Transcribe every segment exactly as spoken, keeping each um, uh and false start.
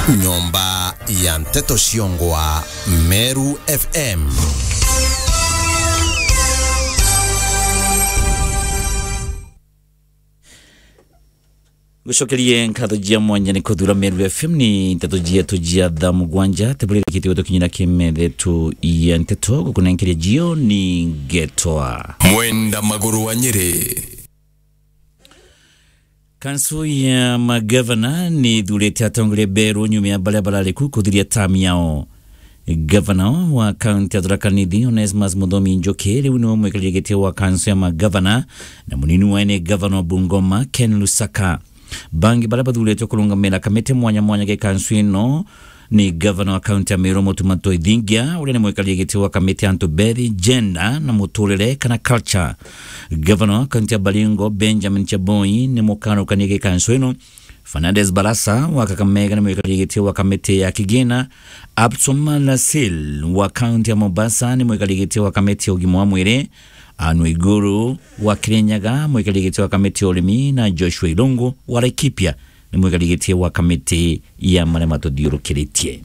Nyomba ya Mteto Shiongwa, Meru F M. Gushokerie nkatho jia mwanya ni kuthura Meru F M ni nteto jia tujia dha mugwanja tebulele kiti wetu kinyina kimedhe tu ya nteto kukunenkeria jio ni Getoa Mwenda Maguru wa Nyeri. Kansu ya magavana ni dhulete atongole Beru nyume ya balabala leku kudhiria tami yao. Gavana wa kaunti ya Tharaka Nithi Onesmus Muthomi Njoki leo ni mwekaligetea wa kansu ya magavana na munini waene gavana wa Bungoma Ken Lusaka. Bangi balaba dhulete kulungamela kamete mwanya mwanya ke kansu ino ni gavana wa kaunti ya Meru Mutumato Idhingia ule ni mwekaligetea wa kamete Antobedi Gender na Mutulele kana Culture. Gavana wa kaunti ya Baringo Benjamin Chaboi ni mukano kanike kansu ino. Fernandez Barasa wa Kakamega na mwekaligetea wa kamete ya Kigena. Absoma Lasil wa kaunti ya Mombasa ni mwekaligetea wa kamete ya Ugima wa Mwere. Anu Iguru wa Kirinyaga mwekaligetea wa kamete ya Olimi na Joshua Ilungu wa Laikipia ni mwekaligetea wa kamete ya Maremato Diuro Kiritie.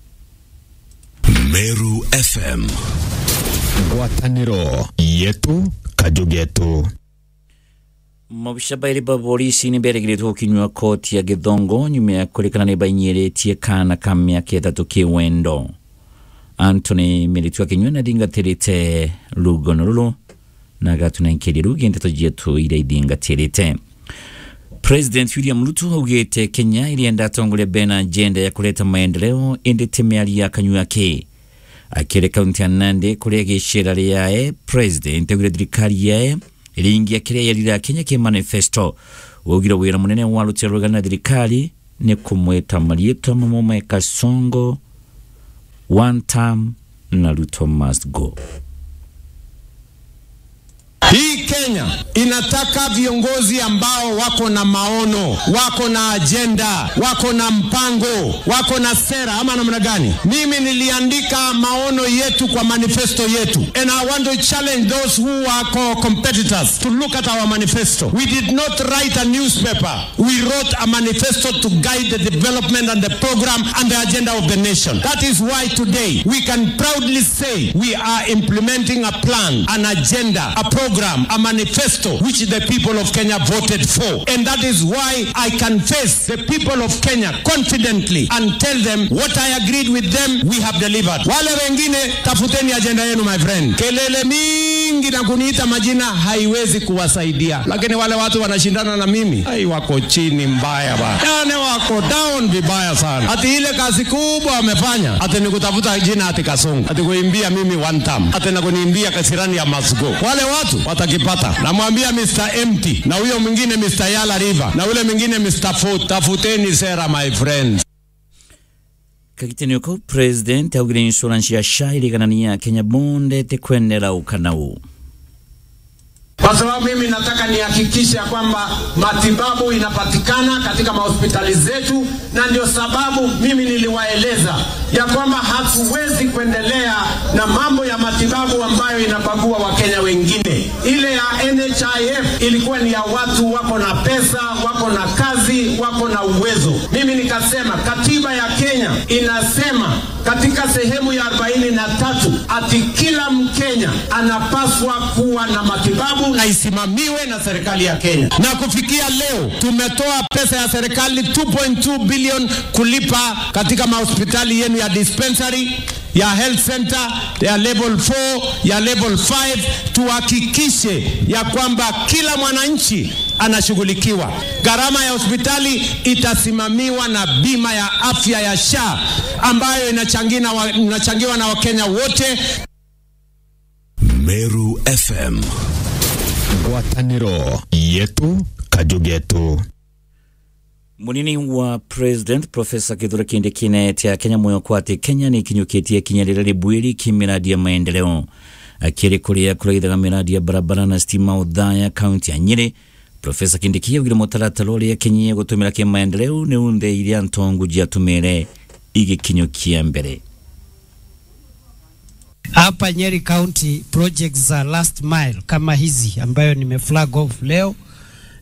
Meru F M, Gwataniro yetu kajugetu. Mabishaba ili babolisi ni bere giletu kinywa koti ya Githongo nyume ya kulikana ni bainyere tie kana kamya ketatu kiwendo. Anthony Militua kinywa na dinga terete lugonolo na gatu na nkeli rugi nteto jetu ile dinga terete. President William Ruto ugete Kenya ili enda tongole bena agenda ya kuleta maendeleo ende temeali ya kanyu yake. Akele kaunti ya Nandi kulege shirali yae President ule dirikari yae ili ingia kile ya lila Kenya ke manifesto. Ugira wira munene wa Lutero na dirikari ni kumweta Marieto Mamoma Kasongo one time na Ruto must go. Hii Kenya inataka viongozi ambao wako na maono, wako na agenda, wako na mpango, wako na sera ama namna gani? Mimi niliandika maono yetu kwa manifesto yetu. And I want to challenge those who are co-competitors to look at our manifesto. We did not write a newspaper. We wrote a manifesto to guide the development and the program and the agenda of the nation. That is why today we can proudly say we are implementing a plan, an agenda, a program, a manifesto which the people of Kenya voted for. And that is why I can face the people of Kenya confidently and tell them what I agreed with them, we have delivered. Wale wengine tafuteni agenda yenu, my friend. Kelele mingi na kuniita majina haiwezi kuwasaidia. Lakini wale watu wanashindana na mimi, hai wako chini mbaya ba. Yani wako down vibaya sana. Ati ile kazi kubwa wamefanya, ati ni kutafuta jina ati Kasongo, ati kuimbia mimi one time, ati na kuniimbia kasirani ya Masgo. Wale watu watakipata. Namwambia mister Empty na huyo mwingine mister Yala River na ule mwingine mister Foot, tafuteni sera, my friends. Kakiteneko President augire insurance ya S H A iliganania Kenya bonde tekwendera ukanau. Kwa sababu mimi nataka nihakikishe kwamba matibabu inapatikana katika mahospitali zetu, na ndio sababu mimi niliwaeleza ya kwamba hatuwezi kuendelea na mambo ya matibabu ambayo inabagua Wakenya wengine. Ile ya N H I F ilikuwa ni ya watu wako na pesa, wako na kazi, wako na uwezo. Mimi nikasema katiba ya Kenya inasema katika sehemu ya arobaini na tatu ati kila Mkenya anapaswa kuwa na matibabu na isimamiwe na serikali ya Kenya. Na kufikia leo tumetoa pesa ya serikali two point two billion kulipa katika mahospitali yenu ya dispensary, ya health center, ya level four, ya level five, tuhakikishe ya kwamba kila mwananchi anashughulikiwa. Gharama ya hospitali itasimamiwa na bima ya afya ya S H A ambayo inachangiwa inachangiwa na Wakenya wote. Meru F M, Gwataniro yetu kajugetu. Munini wa President Professor Kithure Kindiki tia Kenya moyo kwate Kenya ni kinyuketia kinyalele bwiri kimiradi ya maendeleo. Akiri kulia kuraitha miradi ya barabara na stima udhaya kaunti ya Nyeri. Professor Kindiki yugire mutaratalole ya Kenya gutumira kia maendeleo ne unde ili antongu jiatumere igi kinyukia mbere. Hapa Nyeri County projects za last mile kama hizi ambayo nimeflag off leo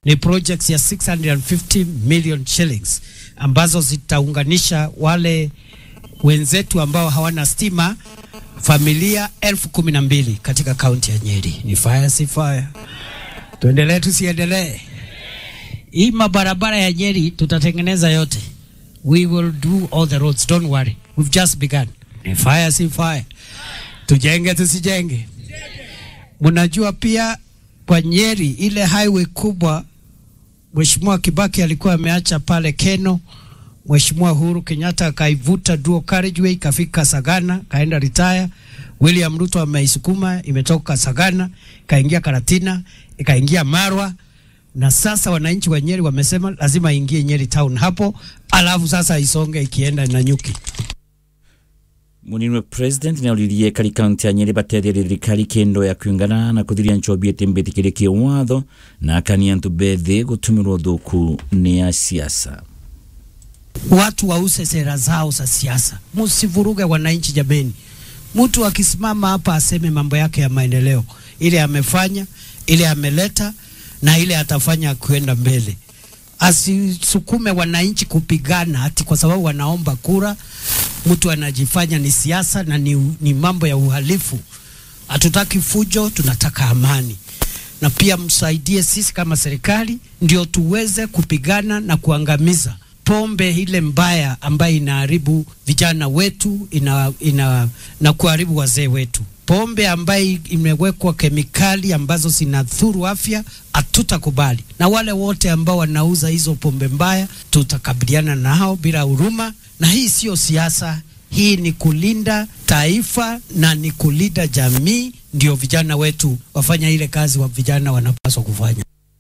ni projects ya six hundred fifty million shillings ambazo zitaunganisha wale wenzetu ambao hawana stima, familia elfu kumi na mbili katika kaunti ya Nyeri. Ni fire si fire. Tuendelee tusiendelee. Hii mabarabara ya Nyeri tutatengeneza yote. We will do all the roads, don't worry. We've just begun. Ni fire si fire. Tujenge tusijenge. Mnajua pia kwa Nyeri ile highway kubwa Mheshimiwa Kibaki alikuwa ameacha pale Keno, Mheshimiwa Uhuru Kenyatta akaivuta dual carriageway kafika Sagana, kaenda retire. William Ruto ameisukuma, imetoka Sagana, kaingia Karatina, ikaingia Marwa, na sasa wananchi wa Nyeri wamesema lazima ingie Nyeri town hapo, alafu sasa isonge ikienda na Nyuki. Munini president na ulilie kari kaunti ya Nyeri batethia thirikari kendo ya kwingana na kuthiria nchobi etembetikirike watho na akania ntu bethe gutumirwo thuku ni ya siasa. Watu wause sera zao za siasa. Msivuruge wananchi jameni. Mtu akisimama hapa aseme mambo yake ya maendeleo, ile amefanya, ile ameleta na ile atafanya kuenda mbele. Asisukume wananchi kupigana ati kwa sababu wanaomba kura. Mtu anajifanya ni siasa na ni, ni mambo ya uhalifu. Hatutaki fujo, tunataka amani. Na pia msaidie sisi kama serikali ndio tuweze kupigana na kuangamiza pombe ile mbaya ambayo inaharibu vijana wetu, ina, ina, na kuharibu wazee wetu. Pombe ambayo imewekwa kemikali ambazo zinadhuru afya hatutakubali. Na wale wote ambao wanauza hizo pombe mbaya tutakabiliana nao bila huruma. Na hii sio siasa, hii ni kulinda taifa na ni kulinda jamii, ndio vijana wetu wafanya ile kazi wa vijana wanapaswa kufanya.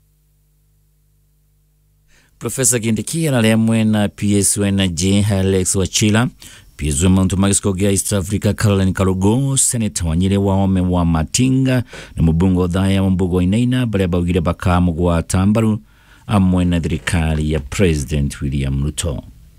Professor Kindikia na lemwe na P S W N J Alex Wachila, P S W Mount Magiskogia East Africa Caroline Karugo, Senator Wanyire Waome wa Matinga na mubungo dhaya wa mbugo inaina bale baugire bakamu kwa Tambaru amwe na thirikari ya President William Ruto.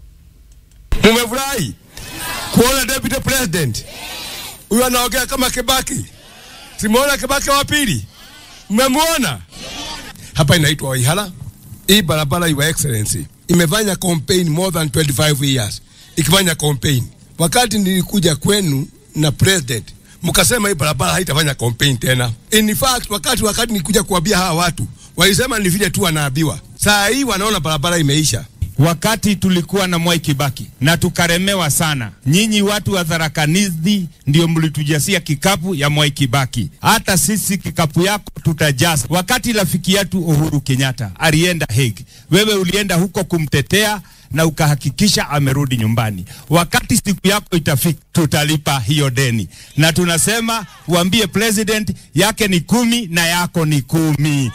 Mumefurahi kuona Deputy President huyu anaongea kama Kibaki? Simuona Kibaki wa pili? Mmemuona? Hapa inaitwa Waihara. Hii barabara Your Excellency imefanya campaign more than twenty-five years. Ikifanya campaign. Wakati nilikuja kwenu na President, mkasema hii barabara haitafanya campaign tena. In fact, wakati wakati nilikuja kuambia hawa watu, walisema ni vile tu wanaambiwa. Saa hii wanaona barabara imeisha. Wakati tulikuwa na Mwai Kibaki na tukaremewa sana, nyinyi watu wa Tharaka Nithi ndio mlitujasia kikapu ya Mwai Kibaki. Hata sisi kikapu yako tutajaza. Wakati rafiki yetu Uhuru Kenyatta alienda Hague, wewe ulienda huko kumtetea na ukahakikisha amerudi nyumbani. Wakati siku yako itafika, tutalipa hiyo deni. Na tunasema uambie President yake ni kumi na yako ni kumi.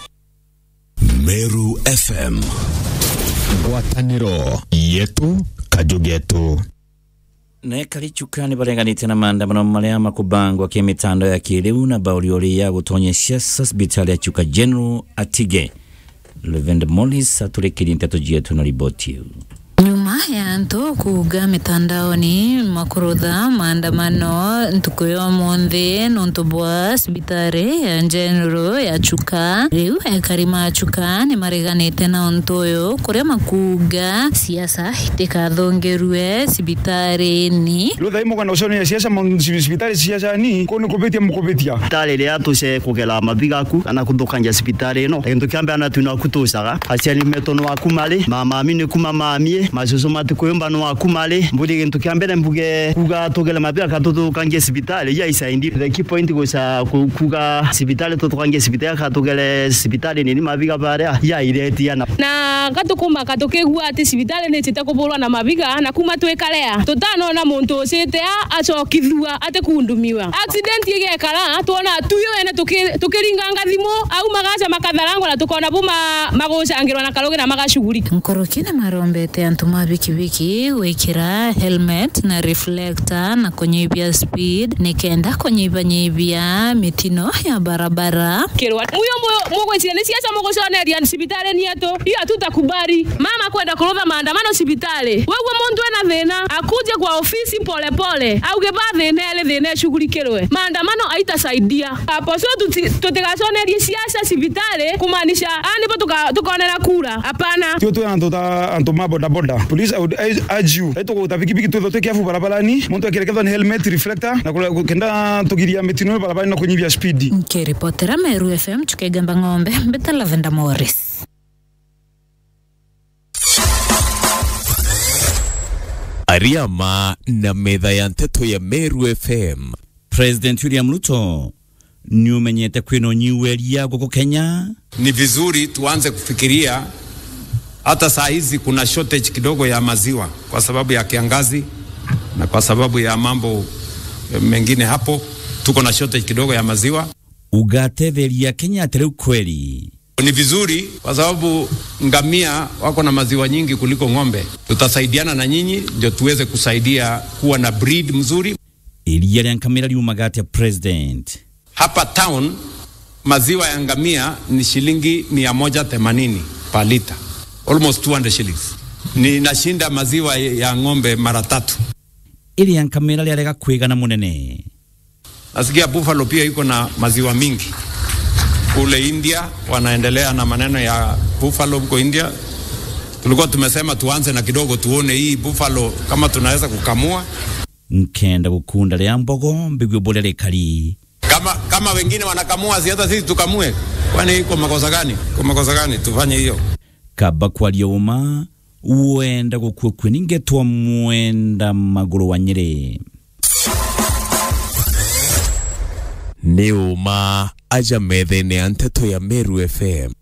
Meru F M, ngwataniro yetu kajugetu. Na karichukani barenganite na maandamano maria makubangwa kimitando ya kiriu na bauriori ya gutonyesha hospitali ya Chuka General Atige. Levende Mollis aturekiri nteto jietu na riboti yu. Nyuma ya nto kuga mitandaoni makurudha maandamano ntukuyo monde nontobwa sibitare ya General ya Chuka riu ya karima Chuka ni mariganite na ontoyo kure makuga siasa itekathongerwe sibitare ni lutha imo kana usoni ya siasa mo sibitare siasa ni kono kubetia mukubetia tale le atuse kugela mabigaku kana kudukanja sibitare no endo kambe ana tuna kutusaga asiani metono akumale mama mine kuma mamie mazuzo matukoyomba no akumale mbuli kintu kyambere mbuge kuga togela mabia katoto kanje sibitale ya isaindi the key point go sa kuga sibitale toto kanje sibitale katogele sibitale ni mabiga bare ya iretia na na katukuma katokegwa ati sibitale ne titakobolwa na mabiga na kuma twekalea totano na muntu sete acokithua ate kundumiwa accident yege kala tuona tuyo ene tukiringanga thimo au magaca makatharango na tukona buma magocangirwa na kaloge na magashughulika nkorokine marombete antuma biki pikipiki wikira helmet na reflector na kunyibia speed nikenda kunyibia nyibia mitino ya barabara. Kirwa muyo mugwe chene siasa mugo sone dia sibitale ni yetu hiyo hatutakubali mama kwenda kurodha maandamano sibitale wewe muntu ena thina akuje kwa ofisi pole pole au geba thina ile thina shughulikirwe maandamano haitasaidia hapo so tutikasone dia siasa sibitale kumaanisha ani po tuka tukaonera kura hapana tio tu anto ta anto maboda boda police would urge you eto ko tapikipiki tu to kiafu barabarani muntu akirekedwa ni helmet reflector na kenda tugiria mitino barabara na kunyibia speed. Nkiripotera Meru F M tukegamba ng'ombe Beta Lavenda Morris. Ariama na medha ya nteto ya Meru F M. President William Ruto ni umenyete kwino nyiweria goko Kenya. Ni vizuri tuanze kufikiria hata saa hizi kuna shortage kidogo ya maziwa kwa sababu ya kiangazi na kwa sababu ya mambo mengine hapo tuko na shortage kidogo ya maziwa. Ugatetheria Kenya atere ukweli. Ni vizuri kwa sababu ngamia wako na maziwa nyingi kuliko ng'ombe. Tutasaidiana na nyinyi ndio tuweze kusaidia kuwa na breed mzuri. Ilia ya kamera liumagate president. Hapa town maziwa ya ngamia ni shilingi mia moja themanini per liter. Almost two hundred shillings. Ni nashinda maziwa ya ng'ombe mara tatu. Ili ya kamera lialega kwega na munene. Nasikia Buffalo pia iko na maziwa mingi. Kule India wanaendelea na maneno ya Buffalo huko India. Tulikuwa tumesema tuanze na kidogo tuone hii Buffalo kama tunaweza kukamua. Nkenda kukunda lea mbogo mbigwe bolele kali. Kama kama wengine wanakamua hata sisi tukamue. Kwani iko makosa gani? Kwa makosa gani tufanye hiyo? Kaba kwa lioma uenda kukue kweningetwa muenda maguru wanyere. Neuma aja medhe ne anteto ya Meru F M.